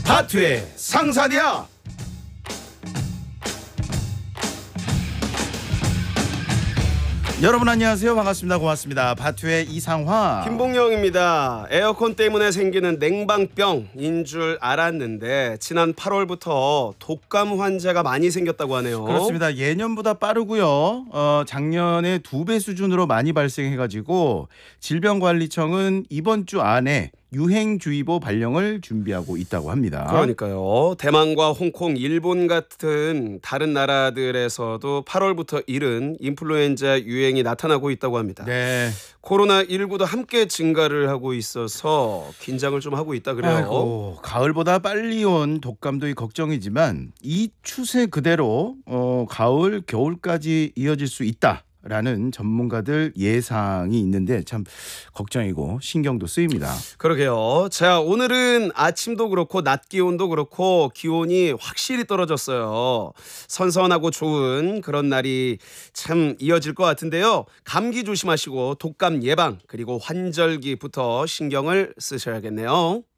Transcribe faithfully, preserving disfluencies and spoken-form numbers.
다투의 상산이야. 여러분 안녕하세요. 반갑습니다. 고맙습니다. 바투의 이상화 김봉영입니다. 에어컨 때문에 생기는 냉방병인 줄 알았는데 지난 팔월부터 독감 환자가 많이 생겼다고 하네요. 그렇습니다. 예년보다 빠르고요. 어, 작년에 두 배 수준으로 많이 발생해가지고 질병관리청은 이번 주 안에 유행주의보 발령을 준비하고 있다고 합니다. 그러니까요. 대만과 홍콩, 일본 같은 다른 나라들에서도 팔월부터 이른 인플루엔자 유행이 나타나고 있다고 합니다. 네. 코로나십구도 함께 증가를 하고 있어서 긴장을 좀 하고 있다 그래요. 아이고, 가을보다 빨리 온 독감도 걱정이지만 이 추세 그대로 어, 가을, 겨울까지 이어질 수 있다. 라는 전문가들 예상이 있는데 참 걱정이고 신경도 쓰입니다. 그러게요. 자, 오늘은 아침도 그렇고 낮 기온도 그렇고 기온이 확실히 떨어졌어요. 선선하고 좋은 그런 날이 참 이어질 것 같은데요. 감기 조심하시고 독감 예방 그리고 환절기부터 신경을 쓰셔야겠네요.